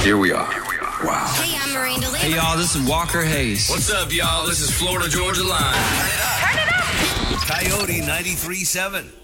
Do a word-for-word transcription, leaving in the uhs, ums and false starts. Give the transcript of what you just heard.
Here we are. Wow. Hey, I'm Miranda Lee. Hey, y'all, this is Walker Hayes. What's up, y'all? This is Florida Georgia Line. Turn it up. Coyote ninety-three point seven.